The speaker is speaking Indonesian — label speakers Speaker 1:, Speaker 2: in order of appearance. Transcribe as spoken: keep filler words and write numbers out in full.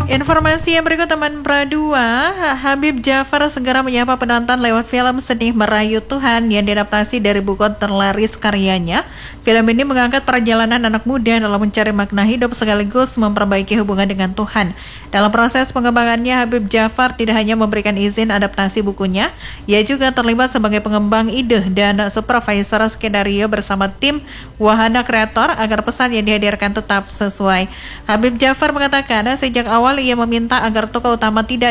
Speaker 1: Informasi yang berikut teman Pradua, Habib Jafar segera menyapa penonton lewat film Sedih Merayu Tuhan yang diadaptasi dari buku terlaris karyanya. Film ini mengangkat perjalanan anak muda dalam mencari makna hidup sekaligus memperbaiki hubungan dengan Tuhan. Dalam proses pengembangannya, Habib Jafar tidak hanya memberikan izin adaptasi bukunya, ia juga terlibat sebagai pengembang ide dan supervisor skenario bersama tim wahana kreator agar pesan yang dihadirkan tetap sesuai. Habib Jafar mengatakan sejak awal ia meminta agar tokoh utama tidak